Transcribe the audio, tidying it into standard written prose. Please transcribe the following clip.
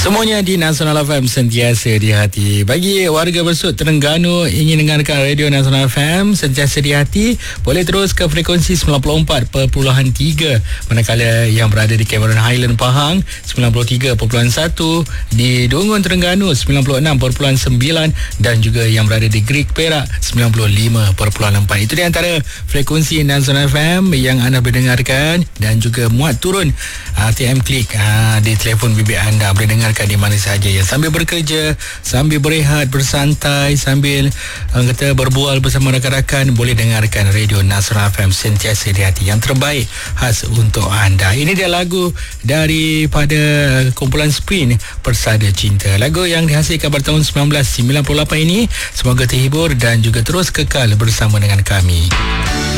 Semuanya di Nasional FM sentiasa di hati. Bagi warga Besut Terengganu ingin dengarkan Radio Nasional FM sentiasa di hati, boleh terus ke frekuensi 94.3. Manakala yang berada di Cameron Highland Pahang 93.1, di Dungun Terengganu 96.9 dan juga yang berada di Greek Perak 95.4. Itu di antara frekuensi Nasional FM yang anda berdengarkan, dan juga muat turun RTM Klik di telefon bimbit anda. Boleh dengar di mana sahaja ya, sambil bekerja, sambil berehat, bersantai, sambil kata berbual bersama rakan-rakan, boleh dengarkan Radio Nasional FM sentiasa di hati, yang terbaik khas untuk anda. Ini dia lagu daripada kumpulan Sprint, Persada Cinta. Lagu yang dihasilkan pada tahun 1998 ini. Semoga terhibur dan juga terus kekal bersama dengan kami.